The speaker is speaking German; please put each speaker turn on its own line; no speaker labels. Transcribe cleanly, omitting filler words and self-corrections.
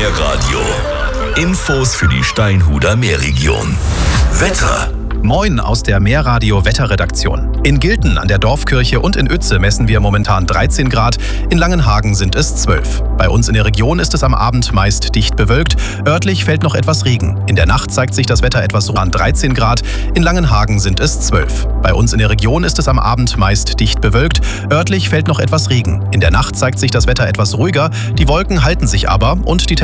Meerradio. Infos für die Steinhuder Meerregion. Wetter.
Moin aus der Meerradio Wetterredaktion. In Gilten an der Dorfkirche und in Uetze messen wir momentan 13 Grad, in Langenhagen sind es 12. Bei uns in der Region ist es am Abend meist dicht bewölkt, örtlich fällt noch etwas Regen. In der Nacht zeigt sich das Wetter etwas an 13 Grad, in Langenhagen sind es 12. Bei uns in der Region ist es am Abend meist dicht bewölkt, örtlich fällt noch etwas Regen. In der Nacht zeigt sich das Wetter etwas ruhiger, die Wolken halten sich aber und die